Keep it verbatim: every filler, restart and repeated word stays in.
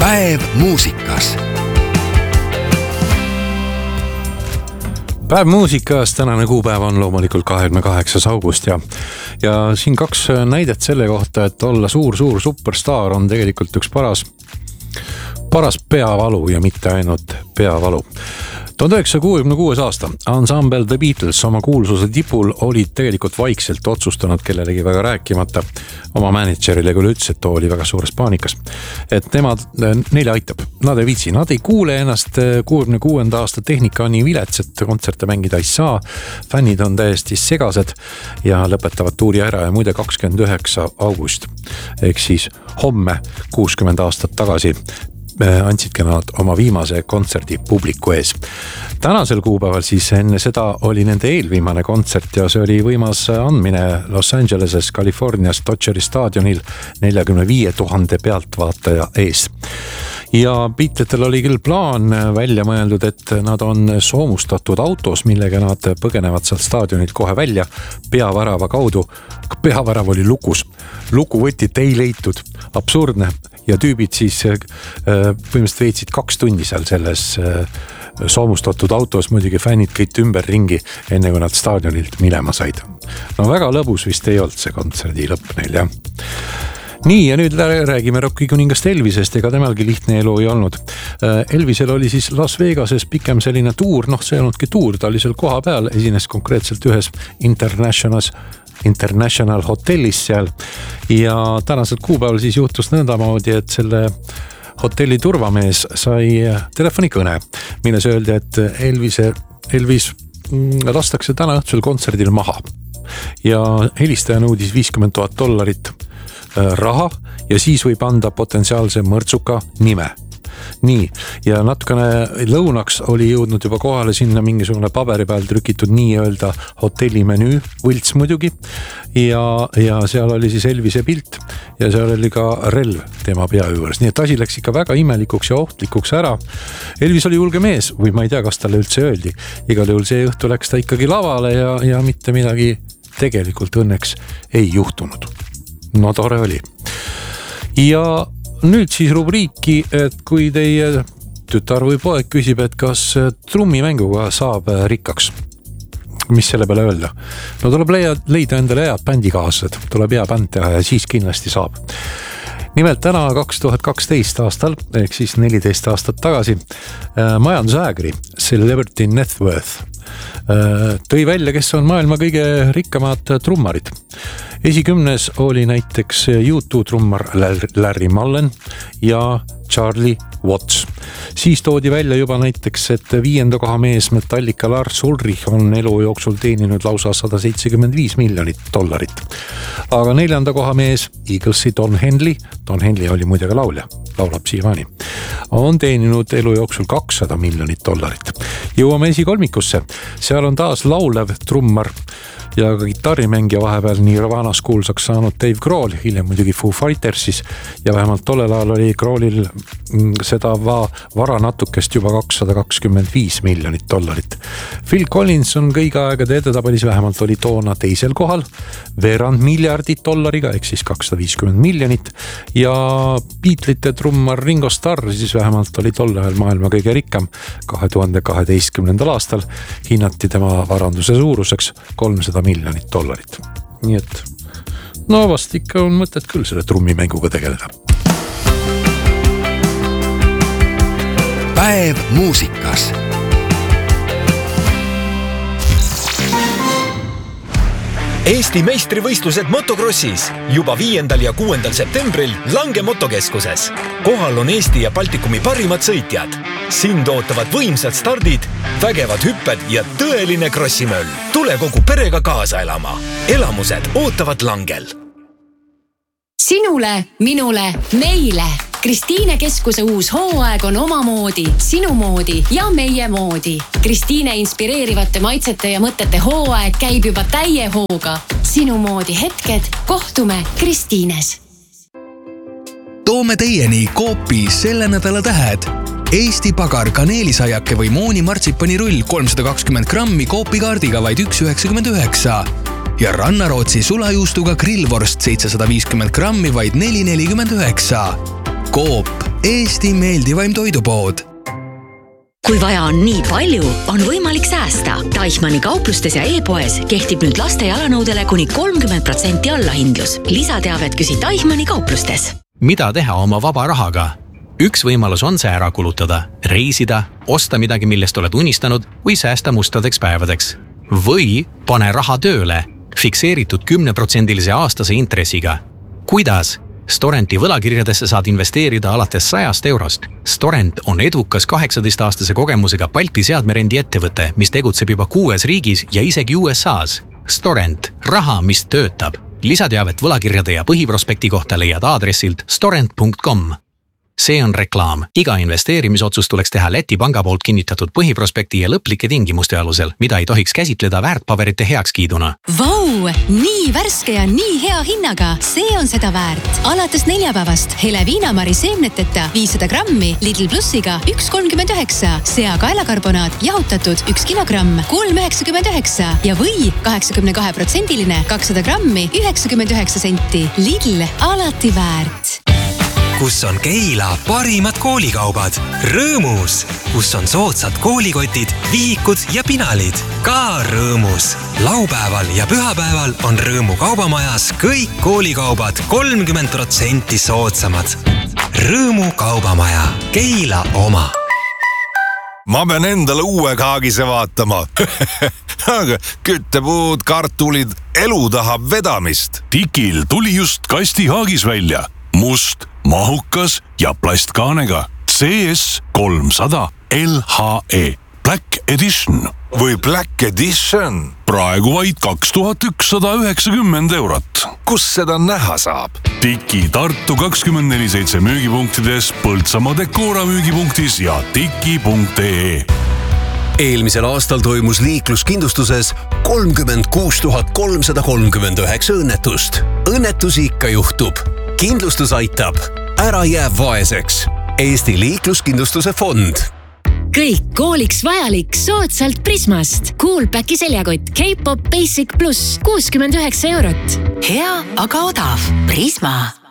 Päev muusikas. Päev muusikas, tänane kuupäev on loomulikult kahekümne kaheksas august ja, ja siin kaks näidet selle kohta, et olla suur-suur superstaar on tegelikult üks paras, paras peavalu ja mitte ainult peavalu. tuhande üheksasaja kuuekümne kuues aasta Ensemble The Beatles oma kuulsuse tipul olid tegelikult vaikselt otsustanud, kellelegi väga rääkimata, oma managerile küll ütles, et too oli väga suures paanikas, et nemad, neile aitab, nad ei viitsi, nad ei kuule ennast kuuekümne kuuenda aasta tehnika nii vilets, et kontserte mängida ei saa, fännid on täiesti segased ja lõpetavad tuuri ära ja muide kakskümmend üheksa august ehk siis homme kuuskümmend aastat tagasi andsidki nad oma viimase kontserdi publiku ees. Tänasel kuupäeval siis enne seda oli nende eelviimane kontsert ja see oli võimas andmine Los Angeleses, Californias, Dodgeri staadionil neljakümne viie tuhande pealtvaataja ees. Ja Beatletel oli küll plaan välja mõeldud, et nad on soomustatud autos, millega nad põgenevad sealt staadionilt kohe välja peavärava kaudu. Peavärava oli lukus, lukuvõtit ei leitud, absurdne ja tüübid siis põhimõtteliselt veetsid kaks tundi seal selles soomustatud autos, muidugi fännid kõik ümber ringi, enne kui nad staadionilt minema said. No väga lõbus vist ei olnud see kontserdi lõpp neil, jah. Nii, ja nüüd räägime rockikuningast Elvisest, ega temalgi lihtne elu ei olnud. Elvisel oli siis Las Vegases pikem selline tuur, noh see ei olnudki tuur, ta oli seal koha peal, esines konkreetselt ühes Internationals International hotellis seal ja tänasel kuupäeval siis juhtus nõndamoodi, et selle hotelli turvamees sai telefonikõne, milles öeldi, et Elvise, Elvis lastakse täna õhtul kontserdil maha ja helistaja nõudis viiskümmend tuhat dollarit raha ja siis võib anda potentsiaalse mõrtsuka nime. Nii, ja natukene lõunaks oli jõudnud juba kohale sinna mingisugune paberi peal trükitud nii-öelda hotelli menüü, võlts muidugi, ja, ja seal oli siis Elvise pilt ja seal oli ka relv tema pea juures, nii et asi läks ikka väga imelikuks ja ohtlikuks ära. Elvis oli julge mees, või ma ei tea, kas talle üldse öeldi, igal juhul see õhtu läks ta ikkagi lavale ja, ja mitte midagi tegelikult õnneks ei juhtunud. No tore oli. Ja nüüd siis rubriiki, et kui teie tütar või poeg küsib, et kas trummimänguga saab rikkaks, mis selle peale öelda? No tuleb leida endale head bändikaaslased, tuleb hea bänd teha ja siis kindlasti saab. Nimelt täna kaks tuhat kaksteist aastal, ehk siis neliteist aastat tagasi, majandusäägri Celebrity Net Worth tõi välja, kes on maailma kõige rikkamad trummarid. Esikümnes oli näiteks U two trummar Larry Mullen ja Charlie Watts. Siis toodi välja juba näiteks, et viienda koha mees Metallica Lars Ulrich on elu jooksul teeninud lausa sada seitsekümmend viis miljonit dollarit. Aga neljanda koha mees Eaglesi Don Henley, Don Henley oli muide ka laulja, laulab siiamaani, on teeninud elu jooksul kakssada miljonit dollarit. Jõuame esikolmikusse, seal on taas laulev trummar ja ka kitarrimängija vahepeal Nirvanas kuulsaks saanud Dave Grohl, hiljem muidugi Foo Fightersis ja vähemalt tollel ajal oli Grohlil seda va- vara natukest juba kakssada kakskümmend viis miljonit dollarit. Phil Collins on kõige aegade edetabelis vähemalt oli toona teisel kohal, veerand miljardit dollariga, ehk siis kakssada viiskümmend miljonit ja Beatlesite trummar Ringo Starr siis vähemalt oli tollel ajal maailma kõige rikkam kahe tuhande kaheteistkümnendal aastal, hinnati tema varanduse suuruseks kolmsada miljonit dollarit. Nii et no vast ikka on mõtet küll selle trummimänguga tegeleda. Päev muusikas. Eesti meistrivõistlused motokrossis juba viiendal ja kuuendal septembril Lange motokeskuses. Kohal on Eesti ja Baltikumi parimad sõitjad. Sind ootavad võimsad stardid, vägevad hüpped ja tõeline krossimöll. Tule kogu perega kaasa elama. Elamused ootavad Langel. Sinule, minule, meile. Kristiine keskuse uus hooaeg on oma moodi, sinu moodi ja meie moodi. Kristiine inspireerivate maitsete ja mõtete hooaeg käib juba täie hooga. Sinu moodi hetked, kohtume Kristiines. Toome teieni Coopi selle nädala tähed. Eesti pagar kaneelisaiake või mooni martsipanirull kolmsada kakskümmend grammi Coopi kaardiga vaid üks üheksakümmend üheksa. Ja Rannarootsi sulajuustuga grillvorst seitsesada viiskümmend grammi vaid neli nelikümmend üheksa. Coop, Eesti meeldivaim toidupood. Kui vaja on nii palju, on võimalik säästa. Teichmanni kauplustes ja e-poes kehtib nüüd laste jalanõudele kuni kolmkümmend protsenti allahindlus. Lisateavet küsi Teichmanni kauplustes. Mida teha oma vaba rahaga? Üks võimalus on see ära kulutada, reisida, osta midagi, millest oled unistanud või säästa mustadeks päevadeks. Või pane raha tööle, fikseeritud kümneprotsendilise aastase intressiga. Kuidas? Storenti võlakirjadesse saad investeerida alates sajast eurost. Storent on edukas kaheksateist-aastase kogemusega Balti seadmerendi ettevõte, mis tegutseb juba kuues riigis ja isegi U S A's. Storent, raha, mis töötab. Lisateavet võlakirjade ja põhiprospekti kohta leiad aadressilt storent punkt com. See on reklaam. Iga investeerimisotsus tuleks teha Läti panga poolt kinnitatud põhiprospekti ja lõplike tingimuste alusel, mida ei tohiks käsitleda väärtpaberite heakskiiduna. Vau! Nii värske ja nii hea hinnaga. See on seda väärt. Alates neljapäevast hele viinamari seemneteta viissada grammi Lidl Plussiga üks kolmkümmend üheksa. Sea kaelakarbonaat jahutatud üks kilogramm kolm üheksakümmend üheksa ja või kaheksakümne kahe protsendiline kakssada grammi üheksakümmend üheksa senti. Lidl alati väärt. Kus on Keila parimad koolikaubad? Rõõmus, kus on soodsad koolikotid, vihikud ja pinalid. Ka Rõõmus. Laupäeval ja pühapäeval on Rõõmu kaubamajas kõik koolikaubad kolmkümmend protsenti soodsamad. Rõõmu kaubamaja. Keila oma. Ma pean endale uue kaagise vaatama. Aga küttepuud, kartulid, elu tahab vedamist. Tikil tuli just kasti haagis välja. Must, mahukas ja plastkaanega. C S kolmsada L H E Black Edition. Või Black Edition. Praegu vaid kaks tuhat ükssada üheksakümmend eurot. Kus seda näha saab? Tiki Tartu kakskümmend neli seitse müügipunktides, Põltsamaa Dekora müügipunktis ja tiki punkt ee. Eelmisel aastal toimus liikluskindlustuses kolmkümmend kuus tuhat kolmsada kolmkümmend üheksa õnnetust. Õnnetusi ikka juhtub. Kindlustus aitab. Ära jää vaeseks. Eesti liikluskindlustuse fond. Kõik kooliks vajalik soodsalt Prismast. Coolpacki seljakott K-pop Basic Plus kuuskümmend üheksa eurot. Hea, aga odav. Prisma.